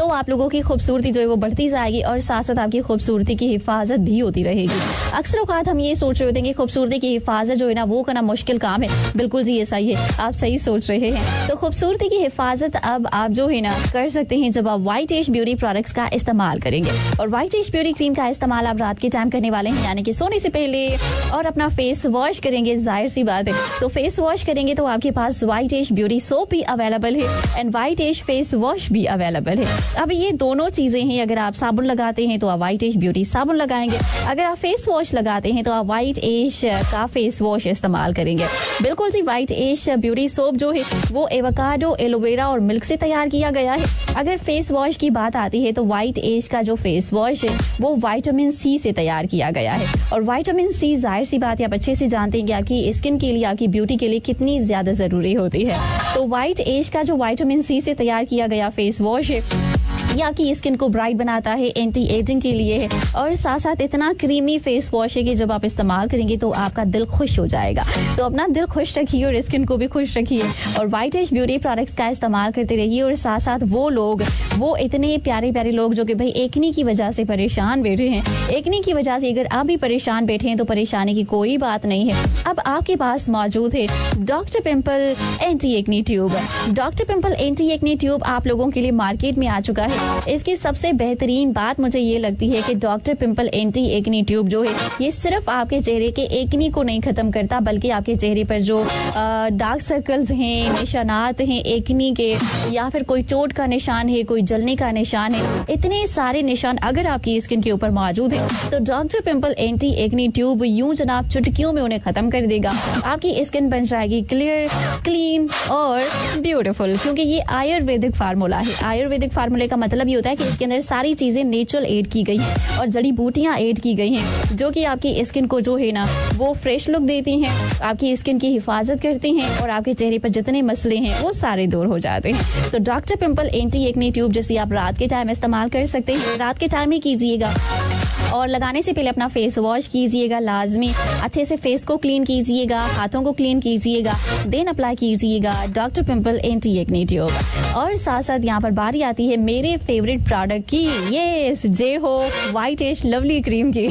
तो आप लोगों की खूबसूरती जो है वो बढ़ती जाएगी और साथ साथ आपकी खूबसूरती की हिफाजत भी होती रहेगी। अक्सर औकात हम ये सोच रहे होते हैं कि खूबसूरती की हिफाजत जो है ना वो करना मुश्किल काम है। बिल्कुल जी, ऐसा ही है, आप सही सोच रहे हैं। तो खूबसूरती की हिफाजत अब आप जो है ना कर सकते हैं जब आप व्हाइट एज ब्यूटी प्रोडक्ट्स का इस्तेमाल करेंगे। और व्हाइट एज ब्यूटी क्रीम का इस्तेमाल आप रात के टाइम करने वाले हैं, यानी कि सोने से पहले, और अपना फेस वॉश करेंगे। जाहिर सी बात है, तो फेस वॉश करेंगे तो आपके पास व्हाइट एज ब्यूटी सोप भी अवेलेबल है and white as face wash भी अवेलेबल है। अब ये दोनों चीजें हैं, अगर आप साबुन लगाते हैं तो आप व्हाइट एज ब्यूटी साबुन लगाएंगे, अगर आप फेस वॉश लगाते हैं तो आप व्हाइट एज का फेस वॉश इस्तेमाल करेंगे। बिल्कुल जी, व्हाइट एज ब्यूटी सोप जो है वो एवोकाडो, एलोवेरा और मिल्क से तैयार किया गया है। अगर फेस वॉश की बात आती है तो व्हाइट एज का जो फेस वॉश है वो विटामिन सी से तैयार किया गया है। और विटामिन सी जाहिर सी बात है, आप अच्छे से जानते हैं कि आपकी स्किन के लिए, आपकी ब्यूटी के लिए कितनी ज्यादा जरूरी होती है। तो व्हाइट एज का जो विटामिन सी से तैयार किया गया फेस वॉश है ये आपकी स्किन को ब्राइट बनाता है, एंटी एजिंग के लिए है, और साथ साथ इतना क्रीमी फेस वॉश है कि जब आप इस्तेमाल करेंगे तो आपका दिल खुश हो जाएगा। तो अपना दिल खुश रखिए और स्किन को भी खुश रखिए और व्हाइट एज ब्यूटी प्रोडक्ट्स का इस्तेमाल करते रहिए। और साथ साथ वो इतने प्यारे प्यारे लोग जो कि भाई एक्ने की वजह से परेशान बैठे हैं, एक्ने की वजह से अगर आप भी परेशान बैठे हैं तो परेशानी की कोई बात नहीं है। अब आपके पास मौजूद है doctor pimple anti acne tube. Doctor pimple anti acne tube आप लोगों के लिए मार्केट में आ चुका है। इसकी सबसे बेहतरीन बात मुझे ये लगती है कि doctor pimple anti acne tube जो है ये सिर्फ आपके चेहरे के एक्ने को नहीं खत्म करता, बल्कि आपके चेहरे पर जो डार्क सर्कल्स हैं, निशानात हैं एक्ने के, या फिर कोई चोट का निशान है, कोई जलने का निशान है, इतने सारे निशान अगर आपकी स्किन के ऊपर मौजूद है तो doctor pimple anti acne tube यूं जनाब चुटकियों में उन्हें खत्म कर देगा। आपकी स्किन बन जाएगी क्लियर, क्लीन और ब्यूटीफुल, क्योंकि ये आयुर्वेदिक फार्मूला है। आयुर्वेदिक फार्मूले का मतलब ये होता है कि इसके अंदर सारी चीजें नेचुरल ऐड की गई हैं और जड़ी बूटियां ऐड की गई हैं, जो कि आपकी स्किन को जो है ना वो फ्रेश लुक देती हैं, आपकी स्किन की हिफाजत करती हैं और आपके चेहरे पर जितने मसले हैं वो सारे दूर हो जाते हैं। तो doctor pimple anti acne tube जैसे आप रात के टाइम इस्तेमाल कर सकते हैं, रात के टाइम ही कीजिएगा और लगाने से पहले अपना फेस वॉश कीजिएगा लाजमी, अच्छे से फेस को क्लीन कीजिएगा, हाथों को क्लीन कीजिएगा, देन अप्लाई कीजिएगा doctor pimple anti acne tube. और साथ साथ यहाँ पर बारी आती है मेरे फेवरेट प्रोडक्ट की, यस जे हो व्हाइट एज लवली क्रीम की।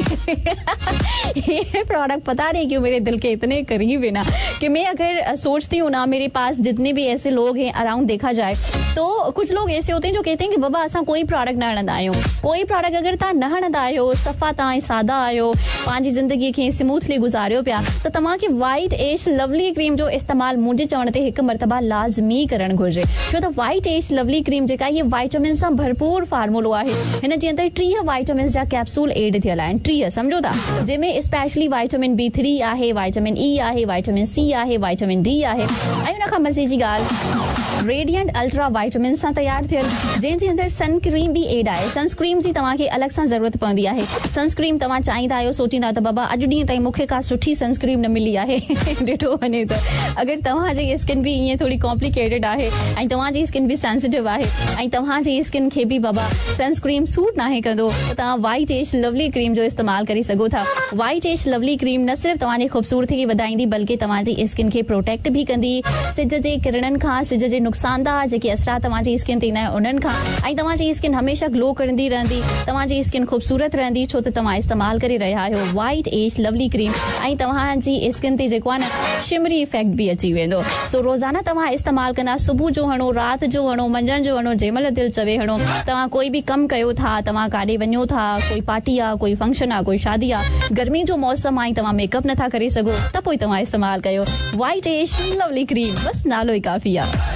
ये प्रोडक्ट पता नहीं क्यों मेरे दिल के इतने करीब है ना कि मैं अगर सोचती हूँ ना, मेरे पास जितने भी ऐसे लोग हैं अराउंड देखा जाए तो कुछ लोग ऐसे होते हैं जो कहते हैं कि बाबा असा कोई प्रोडक्ट ना हणंदा आहियूं, कोई प्रोडक्ट अगर तव्हां न हणंदा आहियो, सफ़ा तव्हां सादा आहियो, पंहिंजी ज़िंदगी खे स्मूथली गुज़ारियो पिया, त तव्हांखे व्हाइट एज लवली क्रीम जो इस्तेमाल मुंहिंजे चवण ते हिकु मरतबा लाज़मी करणु घुरिजे। छो त व्हाइट एज लवली क्रीम जेका ये वाइटामिन सां भरपूर फार्मूलो आहे। हिन जे अंदरि 30 वाइटामिन जा कैप्सूल एड थियल आहिनि, 30 सम्झो था, जंहिंमें स्पेशली वाइटामिन B3 आहे, वाइटामिन E आहे, वाइटामिन C आहे, वाइटामिन D आहे, ऐं हुन खां मज़े जी ॻाल्हि रेडियंट अल्ट्रा वाइटामिन सां तैयार थियल, जंहिंजे अंदरि सनक्रीम बि एड आहे। सनस्क्रीन जी तव्हांखे अलॻि सां ज़रूरत पवंदी आहे। सनस्क्रीन तव्हां चाहींदा आहियो, सोचींदा त बाबा अॼु ॾींहं ताईं मूंखे का सुठी सनस्क्रीन न मिली आहे, ॾिठो वञे त अगरि तव्हांजी स्किन बि ईअं थोरी कॉम्प्लिकेटेड आहे ऐं तव्हांजी स्किन बि सेंसिटिव आहे ऐं तव्हांजी स्किन खे बि बाबा सनस्क्रीन सूट नाहे कंदो, त तव्हां व्हाइट एज लवली क्रीम जो इस्तेमालु करे सघो था। व्हाइट एज लवली क्रीम न सिर्फ़ तव्हांजी ख़ूबसूरती खे वधाईंदी बल्कि तव्हांजी स्किन खे प्रोटेक्ट बि कंदी सिज जे किरणनि खां, सिज जे नुक़सानदाह जेके असरात तव्हांजी स्किन ते ईंदा आहिनि उन्हनि खां, ऐं तव्हांजी स्किन हमेशह ग्लो कंदी रहंदी, तव्हांजी स्किन ख़ूबसूरत रहंदी, छो त तव्हां इस्तेमालु करे रहिया आहियो व्हाइट एज लवली क्रीम, ऐं तव्हांजी स्किन ते जेको आहे न शिमरी इफेक्ट बि अची वेंदो। सो रोज़ाना तव्हां इस्तेमालु कंदा, सुबुह जो हणो, राति जो हणो, मंझंदि जो हणो, जंहिंमहिल दिलि चवे हणो। तव्हां कोई बि कमु कयो था, तव्हां काॾे वञो था, कोई पार्टी आहे, कोई फंक्शन आहे, कोई शादी आहे, गर्मी जो मौसम आहे, तव्हां मेकअप नथा करे सघो, त पोइ तव्हां इस्तेमालु कयो व्हाइट एज लवली क्रीम, बसि नालो ई काफ़ी आहे।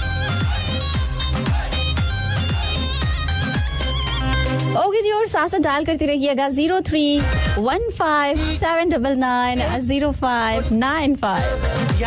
ओके जी, और साथ डायल करती रहिएगा 031579905995।